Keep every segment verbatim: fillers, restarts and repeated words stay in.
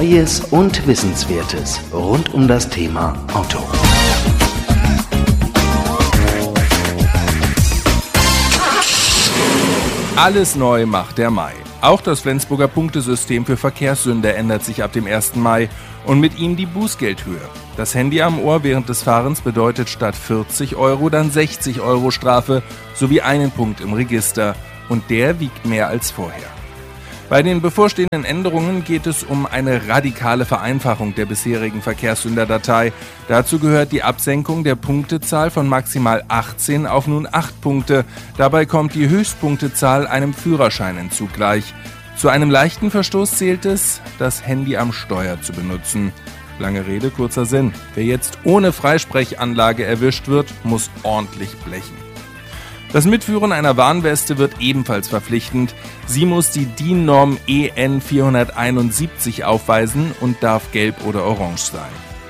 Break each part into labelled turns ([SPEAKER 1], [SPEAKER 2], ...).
[SPEAKER 1] Neues und Wissenswertes rund um das Thema Auto.
[SPEAKER 2] Alles neu macht der Mai. Auch das Flensburger Punktesystem für Verkehrssünder ändert sich ab dem ersten Mai und mit ihm die Bußgeldhöhe. Das Handy am Ohr während des Fahrens bedeutet statt vierzig Euro dann sechzig Euro Strafe sowie einen Punkt im Register und der wiegt mehr als vorher. Bei den bevorstehenden Änderungen geht es um eine radikale Vereinfachung der bisherigen Verkehrssünderdatei. Dazu gehört die Absenkung der Punktezahl von maximal achtzehn auf nun acht Punkte. Dabei kommt die Höchstpunktezahl einem Führerscheinentzug gleich. Zu einem leichten Verstoß zählt es, das Handy am Steuer zu benutzen. Lange Rede, kurzer Sinn. Wer jetzt ohne Freisprechanlage erwischt wird, muss ordentlich blechen. Das Mitführen einer Warnweste wird ebenfalls verpflichtend. Sie muss die D I N-Norm E N vierhunderteinundsiebzig aufweisen und darf gelb oder orange sein.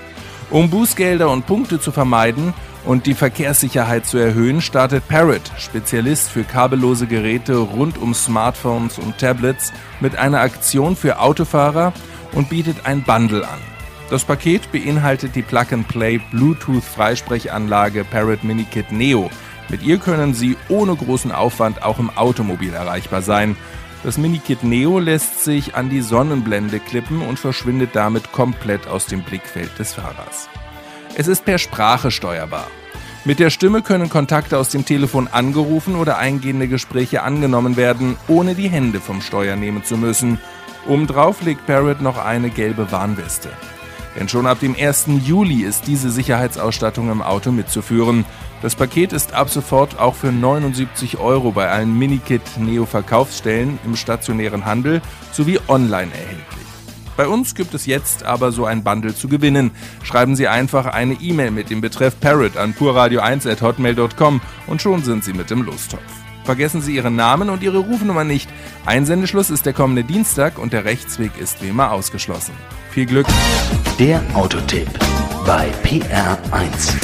[SPEAKER 2] Um Bußgelder und Punkte zu vermeiden und die Verkehrssicherheit zu erhöhen, startet Parrot, Spezialist für kabellose Geräte rund um Smartphones und Tablets, mit einer Aktion für Autofahrer und bietet ein Bundle an. Das Paket beinhaltet die Plug-and-Play Bluetooth-Freisprechanlage Parrot Minikit Neo. Mit ihr können Sie ohne großen Aufwand auch im Automobil erreichbar sein. Das Minikit Neo lässt sich an die Sonnenblende klippen und verschwindet damit komplett aus dem Blickfeld des Fahrers. Es ist per Sprache steuerbar. Mit der Stimme können Kontakte aus dem Telefon angerufen oder eingehende Gespräche angenommen werden, ohne die Hände vom Steuer nehmen zu müssen. Obendrauf legt Parrot noch eine gelbe Warnweste. Denn schon ab dem ersten Juli ist diese Sicherheitsausstattung im Auto mitzuführen. Das Paket ist ab sofort auch für neunundsiebzig Euro bei allen Minikit Neo Verkaufsstellen im stationären Handel sowie online erhältlich. Bei uns gibt es jetzt aber so ein Bundle zu gewinnen. Schreiben Sie einfach eine E-Mail mit dem Betreff Parrot an purradio eins at hotmail punkt com und schon sind Sie mit im Lostopf. Vergessen Sie Ihren Namen und Ihre Rufnummer nicht. Einsendeschluss ist der kommende Dienstag und der Rechtsweg ist wie immer ausgeschlossen. Viel Glück!
[SPEAKER 1] Der Autotipp bei P R eins.